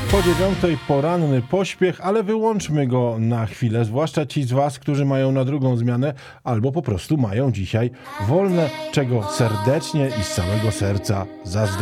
Po 9:00 poranny pośpiech, ale wyłączmy go na chwilę, zwłaszcza ci z was, którzy mają na drugą zmianę albo po prostu mają dzisiaj wolne, czego serdecznie i z całego serca zazdroszczę.